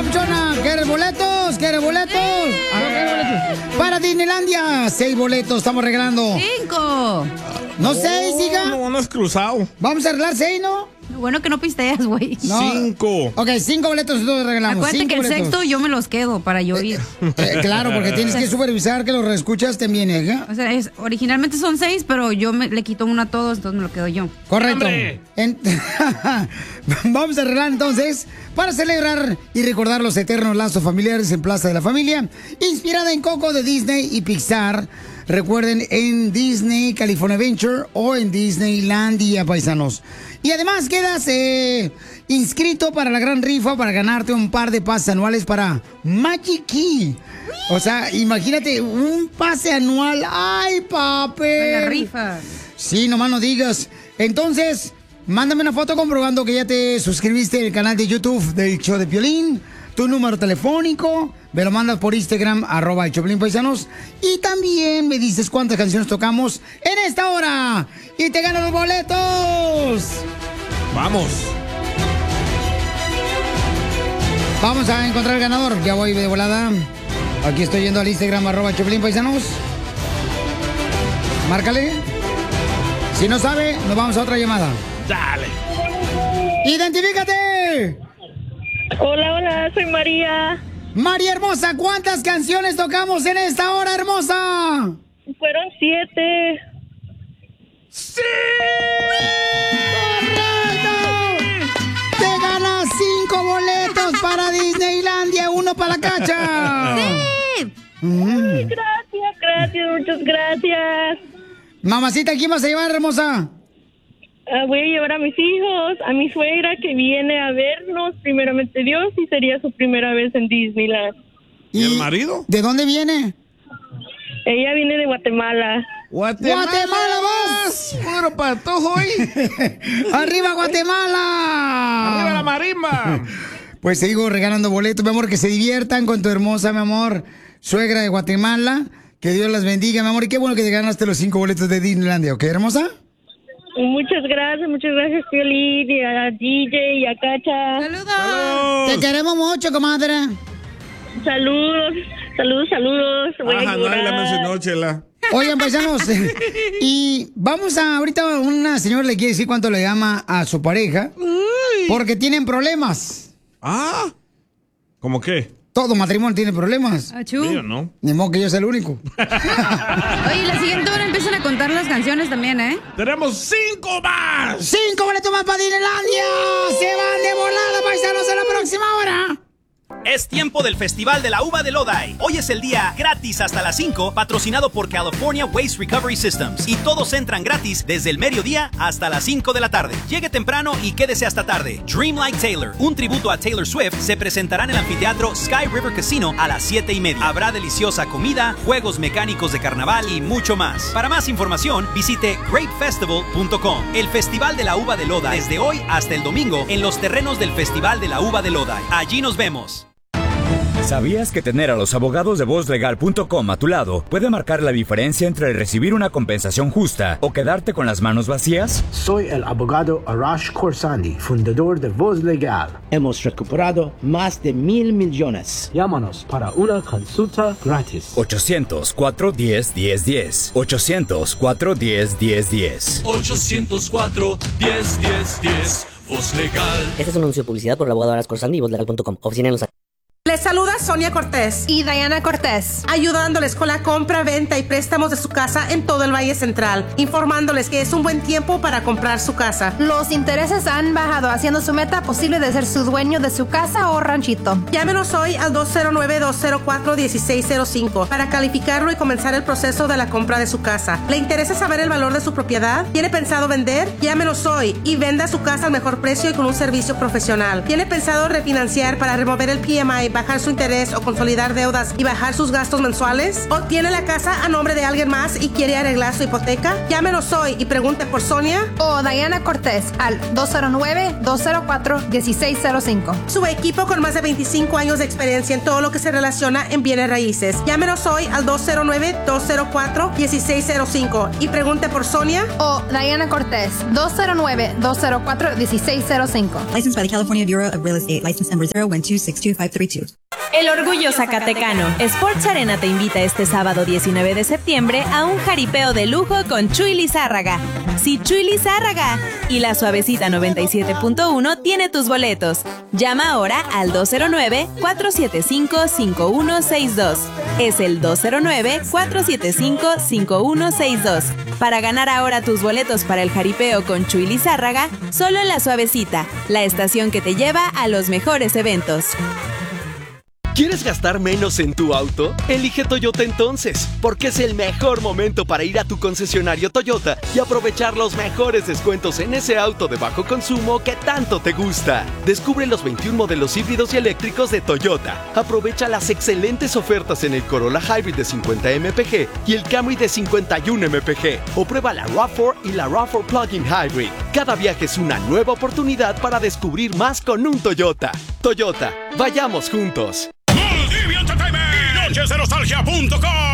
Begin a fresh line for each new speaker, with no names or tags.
papuchona! ¿Quieres boletos? ¿Quieres boletos? Para Disneylandia, 6 boletos estamos regalando.
5.
¿No 6, hija?
No es cruzado.
Vamos a arreglar 6, ¿no?
Bueno que no pisteas, güey.
No.
5.
Ok, 5 boletos nosotros regalamos.
Acuérdate que el
boletos.
sexto yo me los quedo para yo ir.
Claro, porque tienes que supervisar que los reescuchas también, hija.
O sea, originalmente son 6, pero yo le quito uno a todos, entonces me lo quedo yo.
Correcto. Vamos a arreglar entonces para celebrar y recordar los eternos lazos familiares en Plaza de la Familia, inspirada en Coco de Disney y Pixar. Recuerden, en Disney California Adventure o en Disneylandia, paisanos. Y además quedas inscrito para la gran rifa para ganarte un par de pases anuales para Magic Key. O sea, imagínate, un pase anual. ¡Ay, papel!
La rifa.
Sí, nomás no digas. Entonces, mándame una foto comprobando que ya te suscribiste al canal de YouTube del Show de Piolín, tu número telefónico, me lo mandas por Instagram, @el Choplin Paisanos, y también me dices cuántas canciones tocamos en esta hora, y te gano los boletos.
Vamos.
Vamos a encontrar el ganador, ya voy de volada. Aquí estoy yendo al Instagram, @el Choplin Paisanos. Márcale. Si no sabe, nos vamos a otra llamada.
Dale.
¡Identifícate!
Hola, soy María.
María hermosa, ¿cuántas canciones tocamos en esta hora, hermosa?
Fueron 7.
¡Sí!
¡Correcto! Te ganas 5 boletos para Disneylandia, 1 para la Cacha.
¡Sí!
Ay, gracias, muchas gracias.
Mamacita, ¿quién vas a llevar, hermosa?
Voy a llevar a mis hijos, a mi suegra que viene a vernos, primeramente Dios, y sería su primera vez en Disneyland.
¿Y el marido?
¿De dónde viene?
Ella viene de Guatemala.
¡Guatemala, vos!
¡Puro patojo hoy!
¡Arriba, Guatemala!
¡Arriba la marimba!
Pues sigo regalando boletos, mi amor, que se diviertan con tu hermosa, mi amor, suegra de Guatemala. Que Dios las bendiga, mi amor, y qué bueno que te ganaste los 5 boletos de Disneylandia, ¿ok, hermosa?
Muchas gracias, Piolín, y a DJ y a Cacha.
¡Saludos!
Te queremos mucho, comadre.
Saludos. Voy a
Ajá, nadie la
llorar.
mencionó, Chela.
Oigan, paisanos, y vamos a, ahorita una señora le quiere decir cuánto le ama a su pareja, porque tienen problemas.
Ah, ¿cómo qué?
Todo matrimonio tiene problemas.
Achú.
Mío, ¿no?
Ni modo que yo sea el único.
Oye, la siguiente hora empiezan a contar las canciones también, ¿eh?
¡Tenemos 5 más!
5 boletos más para Disneylandia. Se van de volada, paisanos, en la próxima hora.
Es tiempo del Festival de la Uva de Lodi. Hoy es el día gratis hasta las 5, patrocinado por California Waste Recovery Systems. Y todos entran gratis desde el mediodía hasta las 5 de la tarde. Llegue temprano y quédese hasta tarde. Dream Like Taylor, un tributo a Taylor Swift, se presentará en el anfiteatro Sky River Casino a las 7:30. Habrá deliciosa comida, juegos mecánicos de carnaval y mucho más. Para más información, visite greatfestival.com. El Festival de la Uva de Lodi, desde hoy hasta el domingo, en los terrenos del Festival de la Uva de Lodi. Allí nos vemos.
¿Sabías que tener a los abogados de VozLegal.com a tu lado puede marcar la diferencia entre recibir una compensación justa o quedarte con las manos vacías?
Soy el abogado Arash Khorsandi, fundador de Voz Legal. Hemos recuperado más de $1,000 millones. Llámanos para una consulta gratis.
800-410-1010. 800-410-1010.
800-410-1010. Voz Legal.
Este es un anuncio de publicidad por el abogado Arash Khorsandi y VozLegal.com. Oficina en Los Ángeles.
Les saluda Sonia Cortés
y Diana Cortés,
ayudándoles con la compra, venta y préstamos de su casa en todo el Valle Central, informándoles que es un buen tiempo para comprar su casa.
Los intereses han bajado, haciendo su meta posible de ser su dueño de su casa o ranchito.
Llámenos hoy al 209-204-1605 para calificarlo y comenzar el proceso de la compra de su casa. ¿Le interesa saber el valor de su propiedad? ¿Tiene pensado vender? Llámenos hoy y venda su casa al mejor precio y con un servicio profesional. ¿Tiene pensado refinanciar para remover el PMI bajar su interés o consolidar deudas y bajar sus gastos mensuales? ¿O tiene la casa a nombre de alguien más y quiere arreglar su hipoteca? Llámenos hoy y pregunte por Sonia
o Diana Cortés al 209-204-1605.
Su equipo con más de 25 años de experiencia en todo lo que se relaciona en bienes raíces. Llámenos hoy al 209-204-1605 y pregunte por Sonia
o Diana Cortés, 209-204-1605.
Licensed by the California Bureau of Real Estate. License number 012622532.
El Orgullo Zacatecano. Sports Arena te invita este sábado 19 de septiembre a un jaripeo de lujo con Chuy Lizárraga. Sí, Chuy Lizárraga. Y la Suavecita 97.1 tiene tus boletos. Llama ahora al 209-475-5162. Es el 209-475-5162. Para ganar ahora tus boletos para el jaripeo con Chuy Lizárraga, solo en la Suavecita, la estación que te lleva a los mejores eventos.
¿Quieres gastar menos en tu auto? Elige Toyota entonces, porque es el mejor momento para ir a tu concesionario Toyota y aprovechar los mejores descuentos en ese auto de bajo consumo que tanto te gusta. Descubre los 21 modelos híbridos y eléctricos de Toyota. Aprovecha las excelentes ofertas en el Corolla Hybrid de 50 mpg y el Camry de 51 mpg. O prueba la RAV4 y la RAV4 Plug-in Hybrid. Cada viaje es una nueva oportunidad para descubrir más con un Toyota. Toyota, vayamos juntos.
Nochesdenostalgia.com